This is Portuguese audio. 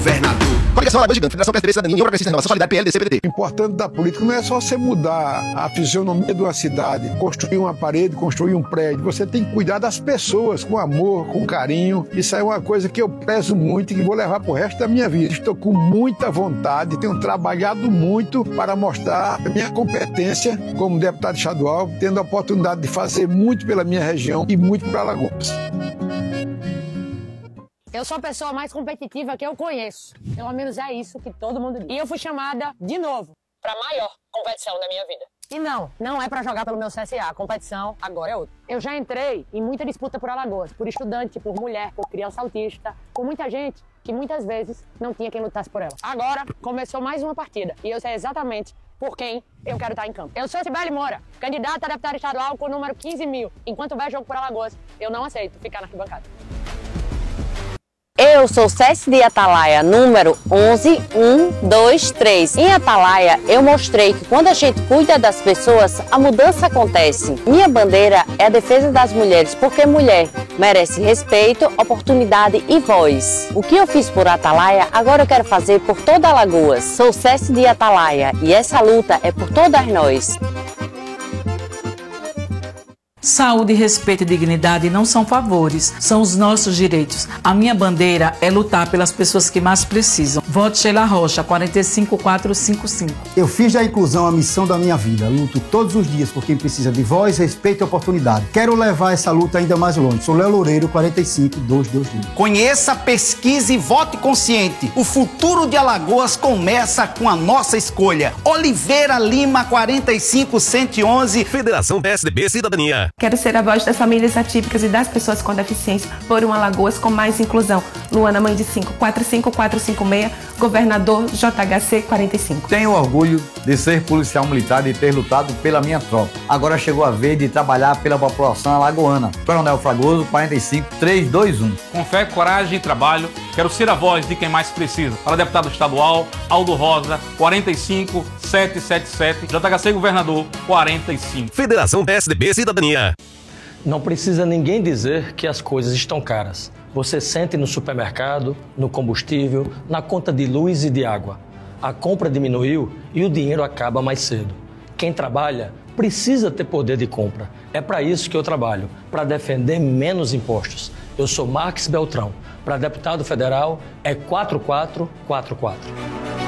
governador. Coligação Alagoas Gigante, Federação PSDB, Cidadania, União Progressista, Renovação, Solidariedade, PLDC, PDT. O importante da política não é só você mudar a fisionomia de uma cidade, construir uma parede, construir um prédio. Você tem que cuidar das pessoas com amor, com carinho. Isso é uma coisa que eu prezo muito e que vou levar pro resto da minha vida. Estou com muita vontade, tenho trabalhado muito para mostrar a minha competência como deputado estadual, tendo a oportunidade de fazer muito pela minha região e muito para Alagoas. Eu sou a pessoa mais competitiva que eu conheço. Pelo menos é isso que todo mundo diz. E eu fui chamada de novo para a maior competição da minha vida. E não é para jogar pelo meu CSA. A competição agora é outra. Eu já entrei em muita disputa por Alagoas, por estudante, por mulher, por criança autista, por muita gente que muitas vezes não tinha quem lutasse por ela. Agora começou mais uma partida e eu sei exatamente por quem eu quero estar em campo. Eu sou Cibele Moura, candidata a deputada estadual com o número 15.000. Enquanto houver jogo por Alagoas, eu não aceito ficar na arquibancada. Eu sou Cési de Atalaia, número 11123. Em Atalaia, eu mostrei que quando a gente cuida das pessoas, a mudança acontece. Minha bandeira é a defesa das mulheres, porque mulher merece respeito, oportunidade e voz. O que eu fiz por Atalaia, agora eu quero fazer por toda Alagoas. Sou Cési de Atalaia e essa luta é por todas nós. Saúde, respeito e dignidade não são favores, são os nossos direitos. A minha bandeira é lutar pelas pessoas que mais precisam. Vote Sheila Rocha, 45455. Eu fiz da inclusão a missão da minha vida. Luto todos os dias por quem precisa de voz, respeito e oportunidade. Quero levar essa luta ainda mais longe. Sou Léo Loureiro, 45221. Conheça, pesquise e vote consciente. O futuro de Alagoas começa com a nossa escolha. Oliveira Lima, 45111. Federação PSDB Cidadania. Quero ser a voz das famílias atípicas e das pessoas com deficiência por um Alagoas com mais inclusão. Luana Mãe de 5, 45456, governador JHC 45. Tenho orgulho de ser policial militar e ter lutado pela minha tropa. Agora chegou a vez de trabalhar pela população alagoana. Coronel Fragoso, 45321. Com fé, coragem e trabalho, quero ser a voz de quem mais precisa. Para deputado estadual, Aldo Rosa, 45777, JHC governador, 45. Federação PSDB Cidadania. Não precisa ninguém dizer que as coisas estão caras. Você sente no supermercado, no combustível, na conta de luz e de água. A compra diminuiu e o dinheiro acaba mais cedo. Quem trabalha precisa ter poder de compra. É para isso que eu trabalho, para defender menos impostos. Eu sou Marques Beltrão. Para deputado federal é 4444.